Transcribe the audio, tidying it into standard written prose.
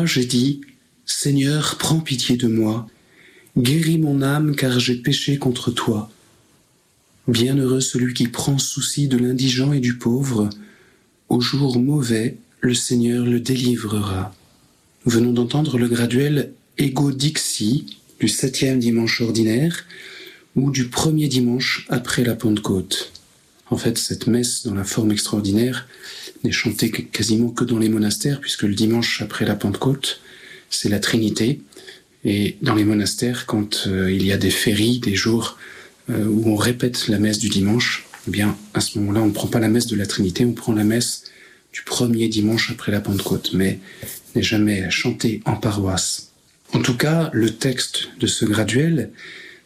moi j'ai dit, Seigneur, prends pitié de moi, guéris mon âme car j'ai péché contre toi. Bienheureux celui qui prend souci de l'indigent et du pauvre, au jour mauvais, le Seigneur le délivrera. Nous venons d'entendre le graduel Ego Dixi du 7e dimanche ordinaire ou du premier dimanche après la Pentecôte. En fait, cette messe dans la forme extraordinaire n'est chantée quasiment que dans les monastères, puisque le dimanche après la Pentecôte, c'est la Trinité. Et dans les monastères, quand il y a des féries, des jours où on répète la messe du dimanche, eh bien, à ce moment-là, on ne prend pas la messe de la Trinité, on prend la messe du premier dimanche après la Pentecôte, mais n'est jamais chantée en paroisse. En tout cas, le texte de ce graduel